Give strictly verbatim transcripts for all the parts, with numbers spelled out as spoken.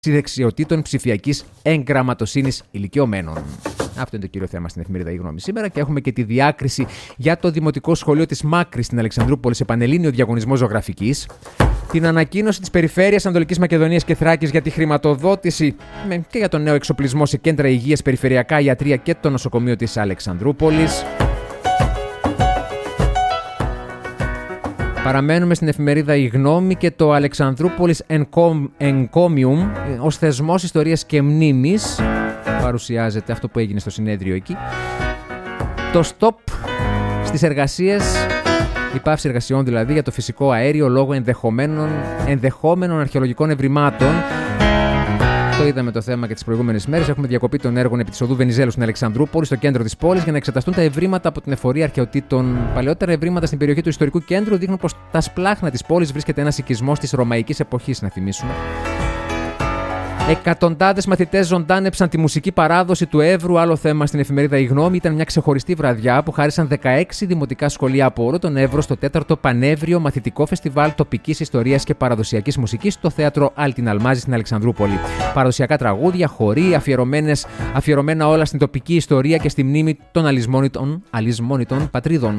δεξιοτήτων ψηφιακής εγγραμματοσύνης ηλικιωμένων. Αυτό είναι το κύριο θέμα στην εφημερίδα Η Γνώμη σήμερα. Και έχουμε και τη διάκριση για το Δημοτικό Σχολείο της Μάκρης στην Αλεξανδρούπολη σε πανελλήνιο διαγωνισμό ζωγραφικής. Την ανακοίνωση της Περιφέρειας Ανατολικής Μακεδονίας και Θράκης για τη χρηματοδότηση και για τον νέο εξοπλισμό σε κέντρα υγείας, περιφερειακά, ιατρία και το νοσοκομείο της Αλεξανδρούπολης. Παραμένουμε στην εφημερίδα Η Γνώμη και το Αλεξανδρούπολης Encomium ως θεσμός ιστορίας και μνήμης. Παρουσιάζεται αυτό που έγινε στο συνέδριο εκεί. Το stop στις εργασίες, η πάυση εργασιών δηλαδή για το φυσικό αέριο λόγω ενδεχομένων, ενδεχόμενων αρχαιολογικών ευρημάτων. Το είδαμε το θέμα και τις προηγούμενες μέρες. Έχουμε διακοπή των έργων επί της οδού Βενιζέλου στην Αλεξανδρούπολη, στο κέντρο της πόλης, για να εξεταστούν τα ευρήματα από την εφορία αρχαιοτήτων. Παλαιότερα ευρήματα στην περιοχή του ιστορικού κέντρου δείχνουν πως τα σπλάχνα της πόλης βρίσκεται ένας οικισμός της ρωμαϊκής εποχής, να θυμίσουμε. Εκατοντάδες μαθητές ζωντάνεψαν τη μουσική παράδοση του Εύρου. Άλλο θέμα στην εφημερίδα Η Γνώμη. Ήταν μια ξεχωριστή βραδιά που χάρισαν δεκαέξι δημοτικά σχολεία από όλο τον Εύρο στο τέταρτο Πανεύριο Μαθητικό Φεστιβάλ Τοπικής Ιστορίας και Παραδοσιακής Μουσικής στο θέατρο Άλτιν Αλμάζη στην Αλεξανδρούπολη. Παραδοσιακά τραγούδια, χοροί, αφιερωμένα όλα στην τοπική ιστορία και στη μνήμη των αλυσμόνητων πατρίδων.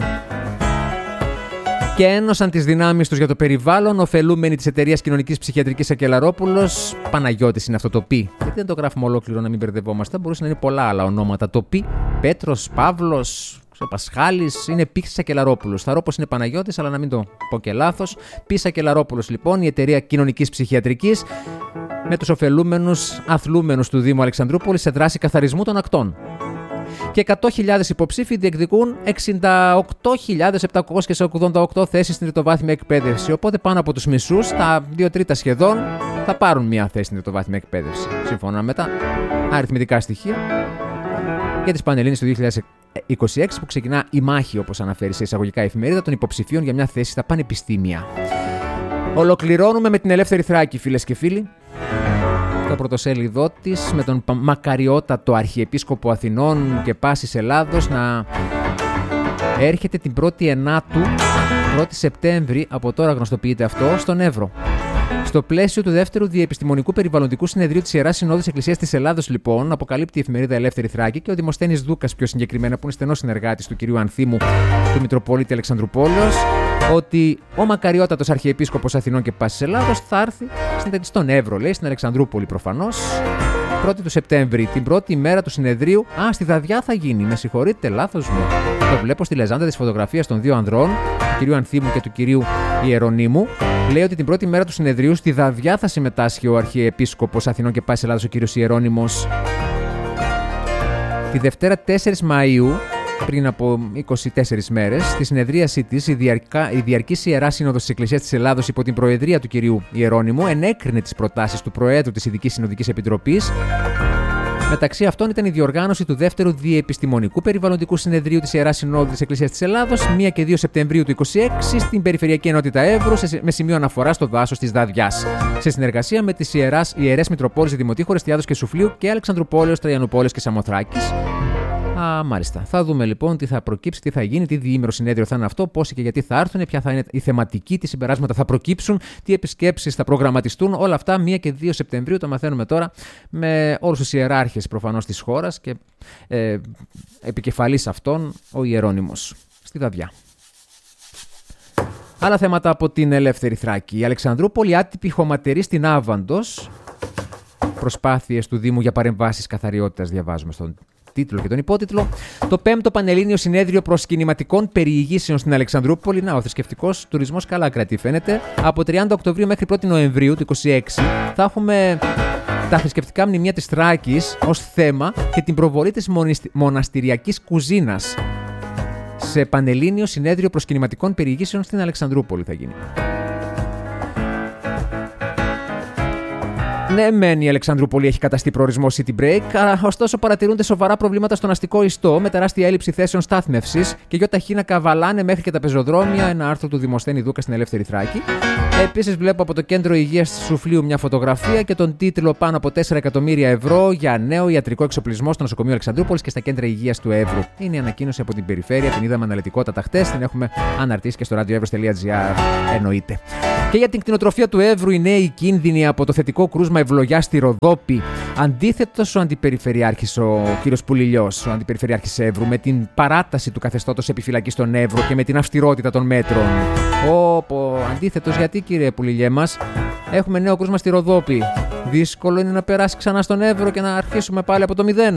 Και ένωσαν τις δυνάμεις τους για το περιβάλλον, ωφελούμενοι της εταιρείας κοινωνικής ψυχιατρικής Σακελαρόπουλος. Παναγιώτης είναι αυτό το πι. Γιατί δεν το γράφουμε ολόκληρο να μην μπερδευόμαστε. Μπορούσε να είναι πολλά άλλα ονόματα. Το πι, Πέτρος, Παύλος, ο Πασχάλης, είναι πι Σακελαρόπουλος. Θα ρω πως είναι Παναγιώτης, αλλά να μην το πω και λάθος. Πι Σακελαρόπουλος λοιπόν, η εταιρεία κοινωνικής ψυχιατρικής, με τους ωφελούμενους αθλούμενους του Δήμου Αλεξανδρούπολης σε δράση καθαρισμού των ακτών. Και εκατό χιλιάδες υποψήφοι διεκδικούν εξήντα οκτώ χιλιάδες επτακόσιες ογδόντα οκτώ θέσεις στην τριτοβάθμια εκπαίδευση. Οπότε πάνω από τους μισούς, τα δύο τρίτα σχεδόν, θα πάρουν μια θέση στην τριτοβάθμια εκπαίδευση. Σύμφωνα με τα αριθμητικά στοιχεία για τις Πανελλήνιες του δύο χιλιάδες είκοσι έξι, που ξεκινά η μάχη, όπως αναφέρει σε εισαγωγικά η εφημερίδα, των υποψηφίων για μια θέση στα πανεπιστήμια. Ολοκληρώνουμε με την Ελεύθερη Θράκη, φίλες και φίλοι. Το πρωτοσέλιδό της με τον μακαριότατο Αρχιεπίσκοπο Αθηνών και Πάσης Ελλάδος να έρχεται την πρώτη Ενάτου, πρώτη Σεπτέμβρη, από τώρα γνωστοποιείται αυτό, στον Εύρο. Στο πλαίσιο του δεύτερου Διεπιστημονικού Περιβαλλοντικού Συνεδρίου της Ιεράς Συνόδου της Εκκλησίας της Ελλάδος, λοιπόν, αποκαλύπτει η εφημερίδα Ελεύθερη Θράκη και ο Δημοσθένης Δούκας, πιο συγκεκριμένα, που είναι στενός συνεργάτης του κυρίου Ανθίμου, του Μητροπολίτη Αλεξανδρουπόλεως, ότι ο μακαριότατος Αρχιεπίσκοπος Αθηνών και Πάσης Ελλάδος θα έρθει στον Εύρο, λέει, στην Αλεξανδρούπολη προφανώς, πρώτη του Σεπτέμβρη, την πρώτη ημέρα του συνεδρίου. Α, στη Δαδιά θα γίνει, με συγχωρείτε, λάθος μου. Το βλέπω στη λεζάντα της φωτογραφίας των δύο ανδρών, του κυρίου Ανθίμου και του κυρίου Ιερονίμου. Λέει ότι την πρώτη μέρα του συνεδρίου στη Δαδιά θα συμμετάσχει ο Αρχιεπίσκοπος Αθηνών και Πάσης Ελλάδος, ο κύριος Ιερώνυμος. Τη Δευτέρα τέσσερις Μαΐου, πριν από είκοσι τέσσερις μέρες, στη συνεδρίασή της, η, διαρκα... η Διαρκής Ιερά Σύνοδος της Εκκλησίας της Ελλάδος, υπό την προεδρία του κυρίου Ιερώνυμου, ενέκρινε τις προτάσεις του Προέδρου της Ειδικής Συνοδικής Επιτροπής. Μεταξύ αυτών ήταν η διοργάνωση του δεύτερου Διεπιστημονικού Περιβαλλοντικού Συνεδρίου της Ιεράς Συνόδου της Εκκλησίας της Ελλάδος, πρώτη και δύο Σεπτεμβρίου του είκοσι έξι, στην Περιφερειακή Ενότητα Εύρου, με σημείο αναφορά στο δάσος της Δαδιάς, σε συνεργασία με τις Ιερές Μητροπόλεις Δημοτή Χορεστιάδος και Σουφλίου και Αλεξανδρουπόλεως, Τραϊανουπόλεως και Σαμοθράκης. Α, μάλιστα. Θα δούμε λοιπόν τι θα προκύψει, τι θα γίνει, τι διήμερο συνέδριο θα είναι αυτό, πόσοι και γιατί θα έρθουν, ποια θα είναι η θεματική, τι συμπεράσματα θα προκύψουν, τι επισκέψεις θα προγραμματιστούν. Όλα αυτά πρώτη και δύο Σεπτεμβρίου τα μαθαίνουμε τώρα με όλους τους ιεράρχες προφανώς της χώρας και ε, επικεφαλής αυτών ο Ιερώνυμος στη Δαδιά. Άλλα θέματα από την Ελεύθερη Θράκη. Η Αλεξανδρούπολη άτυπη χωματερή στην Άβαντος. Προσπάθειες του Δήμου για παρεμβάσεις καθαριότητας, διαβάζουμε στον τίτλο και τον υπότιτλο. Το πέμπτο Πανελλήνιο Συνέδριο Προσκυνηματικών Περιηγήσεων στην Αλεξανδρούπολη. Να, ο θρησκευτικός τουρισμός καλά κρατεί, φαίνεται. Από τριάντα Οκτωβρίου μέχρι πρώτη Νοεμβρίου του είκοσι έξι θα έχουμε τα θρησκευτικά μνημεία της Θράκης ως θέμα και την προβολή της μοναστηριακής κουζίνας. Σε Πανελλήνιο Συνέδριο Προσκυνηματικών Περιηγήσεων στην Αλεξανδρούπολη θα γίνει. Ναι, μεν η Αλεξανδρούπολη έχει καταστεί προορισμό city break, ωστόσο παρατηρούνται σοβαρά προβλήματα στον αστικό ιστό με τεράστια έλλειψη θέσεων στάθμευσης και γιοταχή να καβαλάνε μέχρι και τα πεζοδρόμια. Ένα άρθρο του Δημοσθένη Δούκα στην Ελεύθερη Θράκη. Επίσης, βλέπω από το Κέντρο Υγείας της Σουφλίου μια φωτογραφία και τον τίτλο πάνω από τέσσερα εκατομμύρια ευρώ για νέο ιατρικό εξοπλισμό στο νοσοκομείο Αλεξανδρούπολης και στα κέντρα υγείας του Εύρου. Είναι η ανακοίνωση από την περιφέρεια, την είδαμε αναλυτικότατα χτες, την έχουμε αναρτήσει και στο radioevros.gr, εννοείται. Και για την κτηνοτροφία του Εύρου, οι νέοι κίνδυνοι από το θετικό κρούσμα ευλογιά στη Ροδόπη. Αντίθετος ο αντιπεριφερειάρχης, ο κύριος Πουληλιός, ο αντιπεριφερειάρχης Εύρου, με την παράταση του καθεστώτος επιφυλακής στον Εύρο και με την αυστηρότητα των μέτρων. Όπο, αντίθετος γιατί, κύριε Πουληλιέ μας, έχουμε νέο κρούσμα στη Ροδόπη. Δύσκολο είναι να περάσει ξανά στον Εύρο και να αρχίσουμε πάλι από το μηδέν.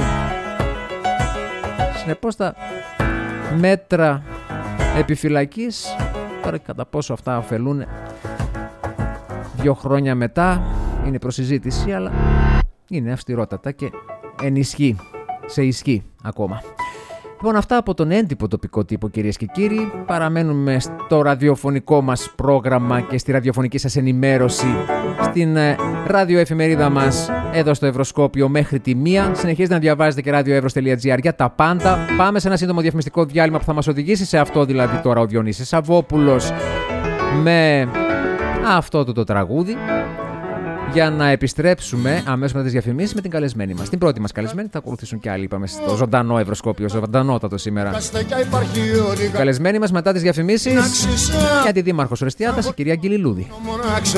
Συνεπώς τα μέτρα επιφυλακής, τώρα κατά πόσο αυτά ωφελούν δύο χρόνια μετά, είναι προσυζήτηση, αλλά είναι αυστηρότατα και ενισχύει, σε ισχύ ακόμα. Λοιπόν, αυτά από τον έντυπο τοπικό τύπο, κυρίες και κύριοι. Παραμένουμε στο ραδιοφωνικό μας πρόγραμμα και στη ραδιοφωνική σας ενημέρωση στην ραδιοεφημερίδα μας εδώ στο Ευρωσκόπιο μέχρι τη μία. Συνεχίζετε να διαβάζετε και radioevros τελεία gr για τα πάντα. Πάμε σε ένα σύντομο διαφημιστικό διάλειμμα που θα μας οδηγήσει σε αυτό, δηλαδή τώρα ο Διονύσης Σαββόπουλος με αυτό το, το τραγούδι, για να επιστρέψουμε αμέσως μετά τις διαφημίσεις με την καλεσμένη μας. Την πρώτη μας καλεσμένη, θα ακολουθήσουν και άλλοι, είπαμε, στο ζωντανό Ευρωσκόπιο, ζωντανότατο σήμερα. Καλεσμένη μας μετά τις διαφημίσεις για τη Δήμαρχος Ορεστιάτας, η κυρία Αγγελιλούδη.